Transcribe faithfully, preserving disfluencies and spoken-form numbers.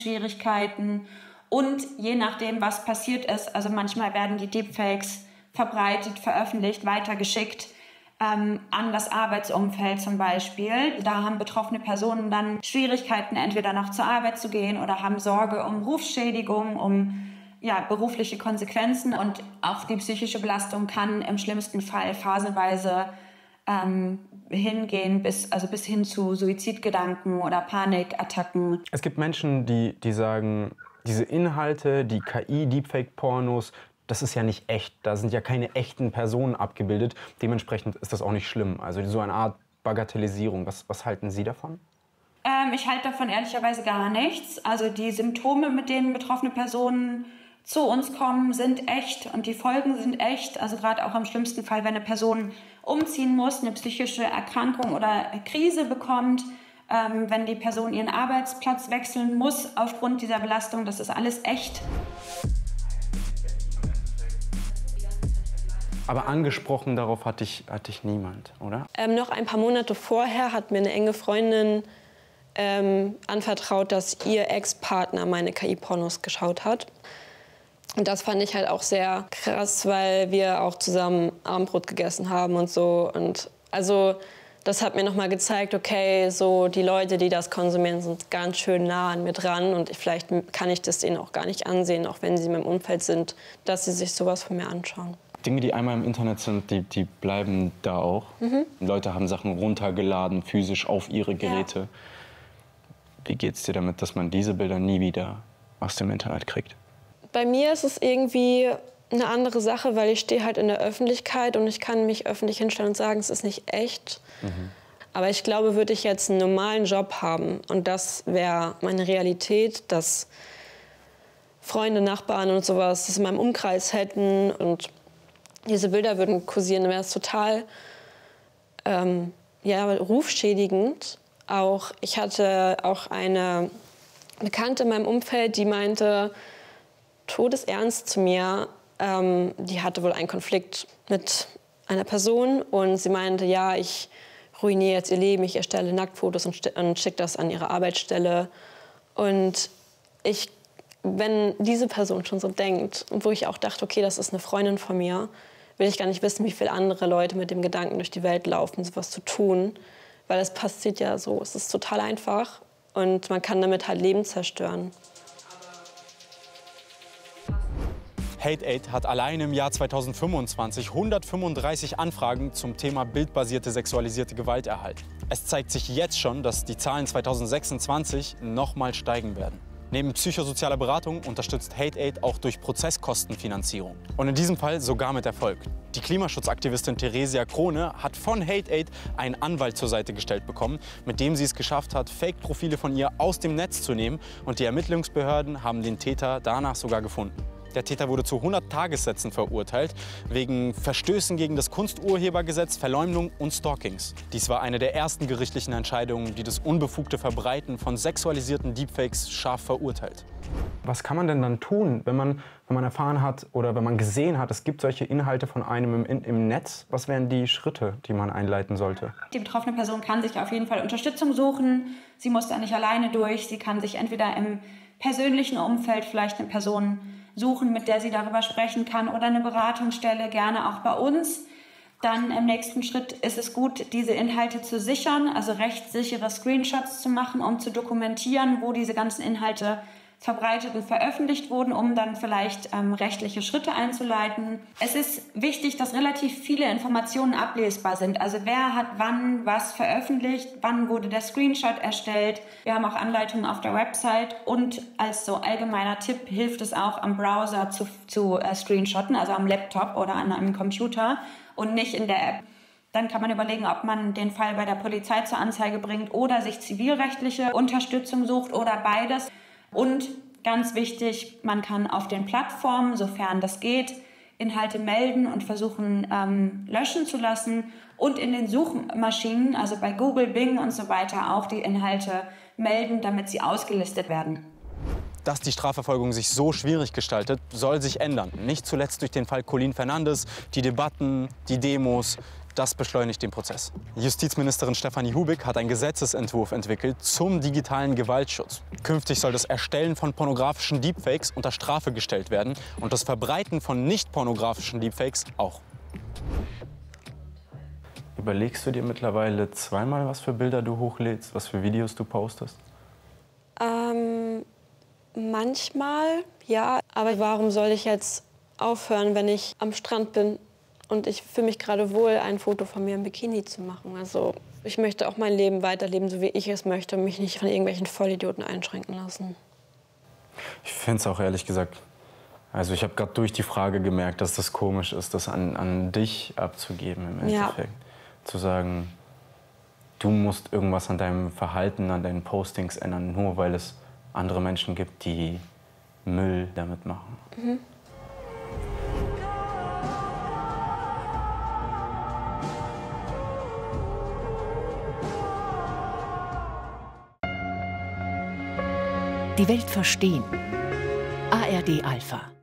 Schwierigkeiten und je nachdem, was passiert ist, also manchmal werden die Deepfakes verbreitet, veröffentlicht, weitergeschickt ähm, an das Arbeitsumfeld zum Beispiel. Da haben betroffene Personen dann Schwierigkeiten, entweder noch zur Arbeit zu gehen oder haben Sorge um Rufschädigung, um ja, berufliche Konsequenzen, und auch die psychische Belastung kann im schlimmsten Fall phasenweise ähm, hingehen, bis, also bis hin zu Suizidgedanken oder Panikattacken. Es gibt Menschen, die, die sagen, diese Inhalte, die K I-Deepfake-Pornos, das ist ja nicht echt. Da sind ja keine echten Personen abgebildet. Dementsprechend ist das auch nicht schlimm. Also so eine Art Bagatellisierung. Was, was halten Sie davon? Ähm, ich halte davon ehrlicherweise gar nichts. Also die Symptome, mit denen betroffene Personen zu uns kommen, sind echt und die Folgen sind echt. Also gerade auch im schlimmsten Fall, wenn eine Person umziehen muss, eine psychische Erkrankung oder Krise bekommt, ähm, wenn die Person ihren Arbeitsplatz wechseln muss aufgrund dieser Belastung, das ist alles echt. Aber angesprochen darauf hatte ich, hatte ich niemand, oder? Ähm, noch ein paar Monate vorher hat mir eine enge Freundin ähm, anvertraut, dass ihr Ex-Partner meine K I-Pornos geschaut hat. Und das fand ich halt auch sehr krass, weil wir auch zusammen Abendbrot gegessen haben und so. Und also das hat mir noch mal gezeigt, okay, so die Leute, die das konsumieren, sind ganz schön nah an mir dran. Und vielleicht kann ich das denen auch gar nicht ansehen, auch wenn sie in meinem Umfeld sind, dass sie sich sowas von mir anschauen. Dinge, die einmal im Internet sind, die, die bleiben da auch. Mhm. Leute haben Sachen runtergeladen, physisch auf ihre Geräte. Ja. Wie geht's dir damit, dass man diese Bilder nie wieder aus dem Internet kriegt? Bei mir ist es irgendwie eine andere Sache, weil ich stehe halt in der Öffentlichkeit und ich kann mich öffentlich hinstellen und sagen, es ist nicht echt. Mhm. Aber ich glaube, würde ich jetzt einen normalen Job haben und das wäre meine Realität, dass Freunde, Nachbarn und sowas das in meinem Umkreis hätten und diese Bilder würden kursieren, dann wäre es total ähm, ja, rufschädigend. Auch, ich hatte auch eine Bekannte in meinem Umfeld, die meinte todesernst zu mir, ähm, die hatte wohl einen Konflikt mit einer Person und sie meinte, ja, ich ruiniere jetzt ihr Leben, ich erstelle Nacktfotos und, und schicke das an ihre Arbeitsstelle. Und ich, wenn diese Person schon so denkt, und wo ich auch dachte, okay, das ist eine Freundin von mir, will ich gar nicht wissen, wie viele andere Leute mit dem Gedanken durch die Welt laufen, sowas zu tun. Weil es passiert ja so, es ist total einfach und man kann damit halt Leben zerstören. HateAid hat allein im Jahr zweitausendfünfundzwanzig hundertfünfunddreißig Anfragen zum Thema bildbasierte sexualisierte Gewalt erhalten. Es zeigt sich jetzt schon, dass die Zahlen zweitausendsechsundzwanzig noch mal steigen werden. Neben psychosozialer Beratung unterstützt HateAid auch durch Prozesskostenfinanzierung. Und in diesem Fall sogar mit Erfolg. Die Klimaschutzaktivistin Theresia Krone hat von HateAid einen Anwalt zur Seite gestellt bekommen, mit dem sie es geschafft hat, Fake-Profile von ihr aus dem Netz zu nehmen. Und die Ermittlungsbehörden haben den Täter danach sogar gefunden. Der Täter wurde zu hundert Tagessätzen verurteilt, wegen Verstößen gegen das Kunsturhebergesetz, Verleumdung und Stalkings. Dies war eine der ersten gerichtlichen Entscheidungen, die das unbefugte Verbreiten von sexualisierten Deepfakes scharf verurteilt. Was kann man denn dann tun, wenn man, wenn man erfahren hat oder wenn man gesehen hat, es gibt solche Inhalte von einem im, im Netz? Was wären die Schritte, die man einleiten sollte? Die betroffene Person kann sich auf jeden Fall Unterstützung suchen. Sie muss da nicht alleine durch. Sie kann sich entweder im persönlichen Umfeld vielleicht eine Person suchen, mit der sie darüber sprechen kann, oder eine Beratungsstelle, gerne auch bei uns. Dann im nächsten Schritt ist es gut, diese Inhalte zu sichern, also rechtssichere Screenshots zu machen, um zu dokumentieren, wo diese ganzen Inhalte verbreitet und veröffentlicht wurden, um dann vielleicht ähm, rechtliche Schritte einzuleiten. Es ist wichtig, dass relativ viele Informationen ablesbar sind. Also wer hat wann was veröffentlicht, wann wurde der Screenshot erstellt. Wir haben auch Anleitungen auf der Website und als so allgemeiner Tipp hilft es auch am Browser zu, zu äh, screenshotten, also am Laptop oder an einem Computer und nicht in der App. Dann kann man überlegen, ob man den Fall bei der Polizei zur Anzeige bringt oder sich zivilrechtliche Unterstützung sucht oder beides. Und ganz wichtig, man kann auf den Plattformen, sofern das geht, Inhalte melden und versuchen ähm, löschen zu lassen und in den Suchmaschinen, also bei Google, Bing und so weiter, auch die Inhalte melden, damit sie ausgelistet werden. Dass die Strafverfolgung sich so schwierig gestaltet, soll sich ändern. Nicht zuletzt durch den Fall Colin Fernandes, die Debatten, die Demos, Das beschleunigt den Prozess. Justizministerin Stefanie Hubig hat einen Gesetzesentwurf entwickelt zum digitalen Gewaltschutz. Künftig soll das Erstellen von pornografischen Deepfakes unter Strafe gestellt werden und das Verbreiten von nicht pornografischen Deepfakes auch. Überlegst du dir mittlerweile zweimal, was für Bilder du hochlädst, was für Videos du postest? Ähm, manchmal, ja. Aber warum soll ich jetzt aufhören, wenn ich am Strand bin und ich fühle mich gerade wohl, ein Foto von mir im Bikini zu machen? Also ich möchte auch mein Leben weiterleben, so wie ich es möchte, und mich nicht von irgendwelchen Vollidioten einschränken lassen. Ich finde es auch ehrlich gesagt, also ich habe gerade durch die Frage gemerkt, dass das komisch ist, das an, an dich abzugeben im Endeffekt. Ja. Zu sagen, du musst irgendwas an deinem Verhalten, an deinen Postings ändern, nur weil es andere Menschen gibt, die Müll damit machen. Mhm. Die Welt verstehen. A R D Alpha.